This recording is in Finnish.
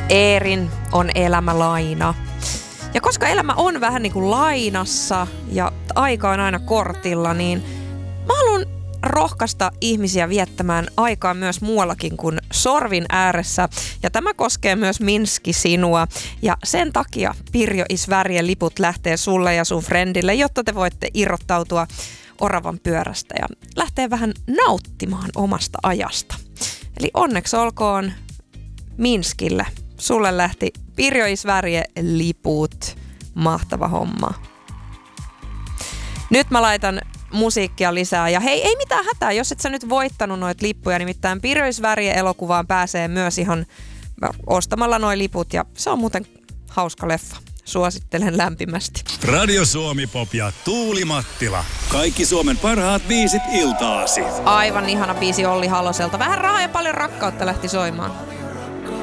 Eerin on elämä laina. Ja koska elämä on vähän niin kuin lainassa ja aika on aina kortilla, niin mä haluan rohkaista ihmisiä viettämään aikaa myös muuallakin kuin sorvin ääressä. Ja tämä koskee myös Minski sinua. Ja sen takia Pirjo is Värje liput lähtee sulle ja sun friendille, jotta te voitte irrottautua oravan pyörästä ja lähtee vähän nauttimaan omasta ajasta. Eli onneksi olkoon Minskille. Sulle lähti Pirjo is Värje liput. Mahtava homma. Nyt mä laitan musiikkia lisää. Ja hei, ei mitään hätää, jos et sä nyt voittanut noita lippuja. Nimittäin Pirjo is Värje -elokuvaan pääsee myös ihan ostamalla noi liput. Ja se on muuten hauska leffa. Suosittelen lämpimästi. Radio Suomi Pop ja Tuuli Mattila. Kaikki Suomen parhaat biisit iltaasi. Aivan ihana biisi Olli Haloselta. Vähän rahaa ja paljon rakkautta lähti soimaan.